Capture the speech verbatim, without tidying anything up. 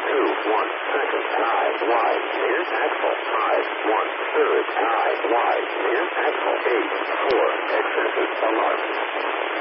two, one second, high, wide, near axle, five, one third, high, wide, near axle, eight, four, exit alarm.